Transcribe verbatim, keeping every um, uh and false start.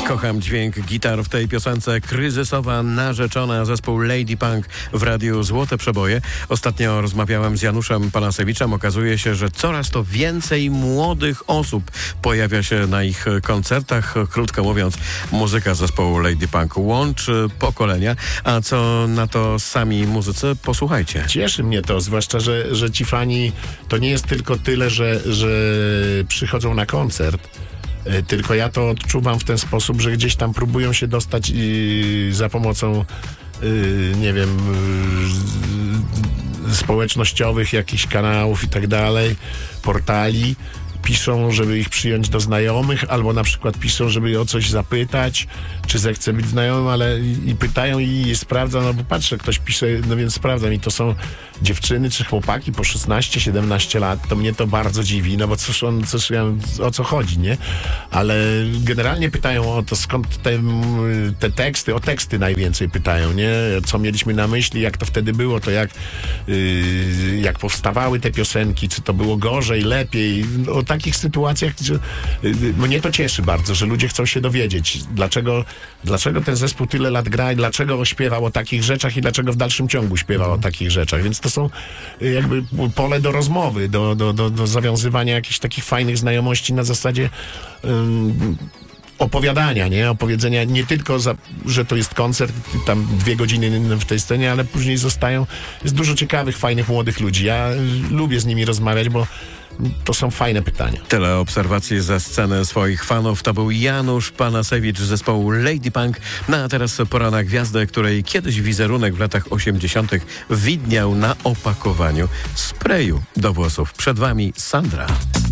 Kocham dźwięk gitar w tej piosence. Kryzysowa narzeczona, zespół Lady Punk w radiu Złote Przeboje. Ostatnio rozmawiałem z Januszem Panasewiczem. Okazuje się, że coraz to więcej młodych osób pojawia się na ich koncertach. Krótko mówiąc, muzyka zespołu Lady Punk łączy pokolenia. A co na to sami muzycy? Posłuchajcie. Cieszy mnie to, zwłaszcza, że, że ci fani to nie jest tylko tyle, że, że przychodzą na koncert, tylko ja to odczuwam w ten sposób, że gdzieś tam próbują się dostać i za pomocą yy, nie wiem yy, społecznościowych jakichś kanałów i tak dalej, portali. Piszą, żeby ich przyjąć do znajomych, albo na przykład piszą, żeby o coś zapytać, czy zechce być znajomym, ale i, i pytają i sprawdzam, no bo patrzę, ktoś pisze, no więc sprawdzam i to są dziewczyny czy chłopaki po szesnaście siedemnaście lat, to mnie to bardzo dziwi, no bo cóż on, cóż, o co chodzi, nie? Ale generalnie pytają o to, skąd te, te teksty, o teksty najwięcej pytają, nie? Co mieliśmy na myśli, jak to wtedy było, to jak, yy, jak powstawały te piosenki, czy to było gorzej, lepiej, o takich sytuacjach, że mnie to cieszy bardzo, że ludzie chcą się dowiedzieć, dlaczego, dlaczego ten zespół tyle lat gra i dlaczego śpiewał o takich rzeczach i dlaczego w dalszym ciągu śpiewał o takich rzeczach, więc to są jakby pole do rozmowy, do, do, do, do zawiązywania jakichś takich fajnych znajomości na zasadzie um, opowiadania, nie? Opowiedzenia nie tylko, za, że to jest koncert, tam dwie godziny w tej scenie, ale później zostają, jest dużo ciekawych, fajnych, młodych ludzi. Ja lubię z nimi rozmawiać, bo to są fajne pytania. Tyle obserwacji ze sceny swoich fanów. To był Janusz Panasewicz z zespołu Lady Punk. No a teraz pora na gwiazdę, której kiedyś wizerunek w latach osiemdziesiątych widniał na opakowaniu sprayu do włosów. Przed wami Sandra.